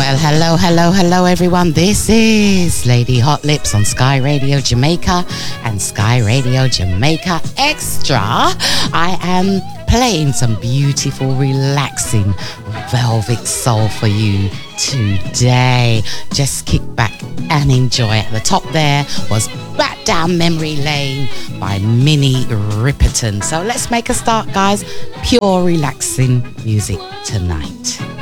Well, hello, everyone. This is Lady Hot Lips on Sky Radio Jamaica and Sky Radio Jamaica Extra. I am playing some beautiful, relaxing velvet soul for you today. Just kick back and enjoy. At the top there was Back Down Memory Lane by Minnie Riperton. So let's make a start, guys. Pure, relaxing music tonight.